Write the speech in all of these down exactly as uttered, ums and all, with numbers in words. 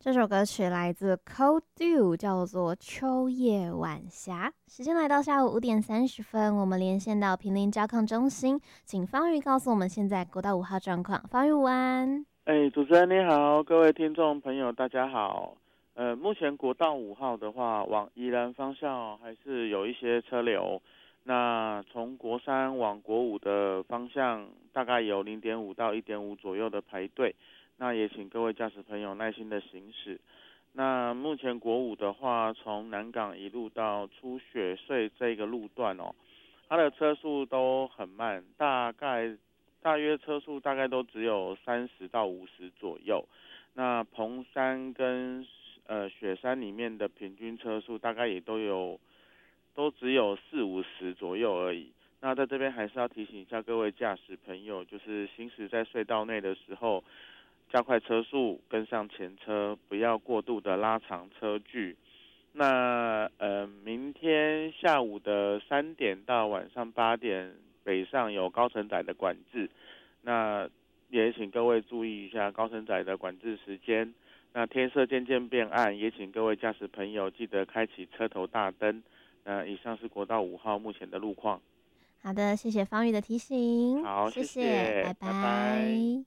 这首歌曲来自 Cold Dew， 叫做秋夜晚霞。时间来到下午五点三十分，我们连线到坪林交抗中心，请方瑜告诉我们现在国道五号状况。方瑜午安。 哎，主持人你好，各位听众朋友大家好。呃，目前国道五号的话，往宜兰方向还是有一些车流。那从国三往国五的方向，大概有零点五到一点五左右的排队。那也请各位驾驶朋友耐心的行驶。那目前国五的话，从南港一路到出雪隧这个路段哦，它的车速都很慢，大概大约车速大概都只有三十到五十左右。那彭山跟呃雪山里面的平均车速大概也都有都只有四五十左右而已。那在这边还是要提醒一下各位驾驶朋友，就是行驶在隧道内的时候，加快车速，跟上前车，不要过度的拉长车距。那呃，明天下午的三点到晚上八点，北上有高承载的管制，那也请各位注意一下高承载的管制时间。那天色渐渐变暗，也请各位驾驶朋友记得开启车头大灯。呃，以上是国道五号目前的路况。 好的，谢谢方瑜的提醒。 好， 谢谢谢， 拜拜。 拜拜。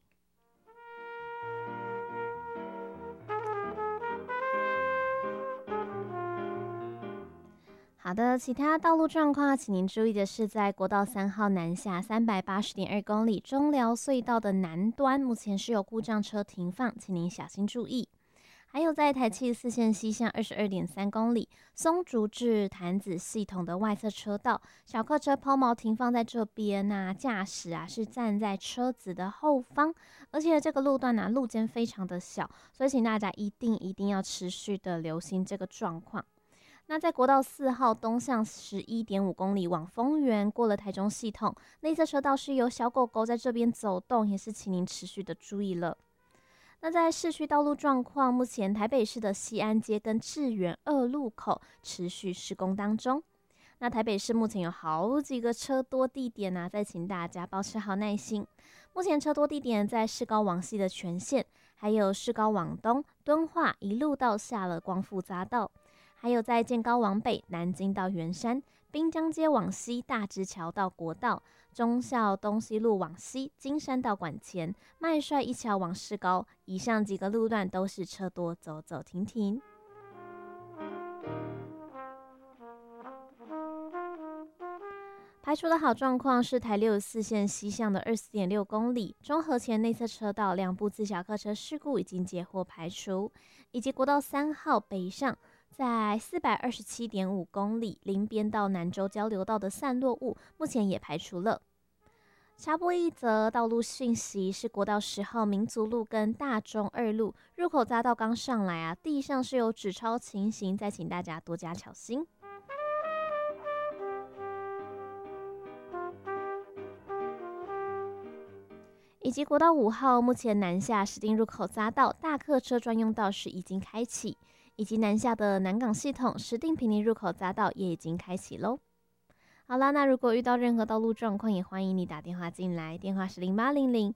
好的，其他道路状况，请您注意的是，在国道三号南下三百八十点二公里中寮隧道的南端，目前是有故障车停放，请您小心注意。还有在台七四线西向二十二点三公里松竹至潭子系统的外侧车道，小客车抛锚停放在这边啊，驾驶啊是站在车子的后方，而且这个路段啊路肩非常的小，所以请大家一定一定要持续的留心这个状况。那在国道四号东向十一点五公里往丰原，过了台中系统，内侧车道是有小狗狗在这边走动，也是请您持续的注意了。那在市区道路状况，目前台北市的西安街跟智源二路口持续施工当中。那台北市目前有好几个车多地点啊，再请大家保持好耐心。目前车多地点在市高往西的全线，还有市高往东、敦化一路到下了光复匝道。还有在建高往北，南京到圆山，滨江街往西，大直桥到国道，忠孝东西路往西，金山到馆前，麦帅一桥往市高，以上几个路段都是车多，走走停停。排除的好状况是台六十四线西向的二十四点六公里，中和前内侧车道两部自小客车事故已经截获排除，以及国道三号北上。在四百二十七点五公里林边到南州交流道的散落物，目前也排除了。插播一则道路讯息，是国道十号民族路跟大中二路入口匝道刚上来啊，地上是有纸钞情形，再请大家多加小心。以及国道五号目前南下石碇入口匝道大客车专用道是已经开启，以及南下的南港系统石碇坪林入口匝道也已经开启喽。好啦，那如果遇到任何道路状况，也欢迎你打电话进来，电话是零八零零